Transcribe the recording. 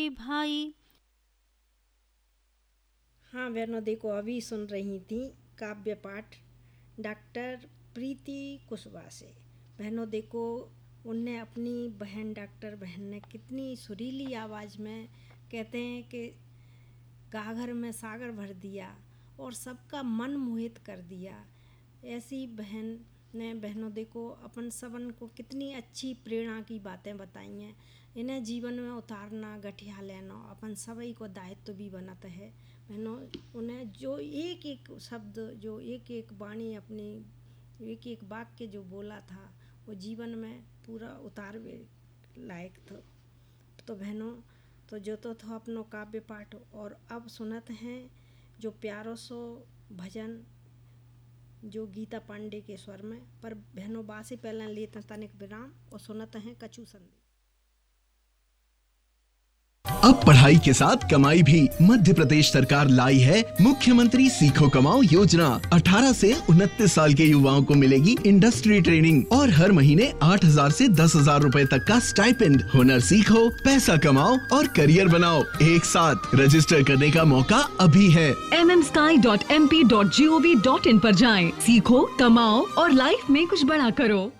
मेरे भाई। हाँ बहनों, देखो अभी सुन रही थी काव्य पाठ डॉक्टर प्रीति कुशवाहा से। बहनों देखो, उनने अपनी बहन डॉक्टर बहन ने कितनी सुरीली आवाज़ में, कहते हैं कि गागर में सागर भर दिया और सबका मन मोहित कर दिया। ऐसी बहन ने बहनों देखो अपन सबन को कितनी अच्छी प्रेरणा की बातें बताई हैं। इन्हें जीवन में उतारना, गठिया लेना अपन सभी को दायित्व भी बनता है बहनों। उन्हें जो एक एक शब्द, जो एक एक वाणी, अपनी एक एक वाक्य जो बोला था, वो जीवन में पूरा उतारवे लायक था। तो बहनों, तो जो तो था अपनो काव्य पाठ, और अब सुनत हैं जो प्यारो सो भजन जो गीता पांडे के स्वर में। पर बहनों बासे पहले लेते तनिक विराम और सुनते हैं कछु संदेश। अब पढ़ाई के साथ कमाई भी मध्य प्रदेश सरकार लाई है मुख्यमंत्री सीखो कमाओ योजना। 18 से 29 साल के युवाओं को मिलेगी इंडस्ट्री ट्रेनिंग और हर महीने 8,000 से 10,000 रुपए तक का स्टाइपेंड। हुनर सीखो, पैसा कमाओ और करियर बनाओ एक साथ। रजिस्टर करने का मौका अभी है। mmsky.mp.gov.in पर जाएं, सीखो, कमाओ और लाइफ में कुछ बड़ा करो।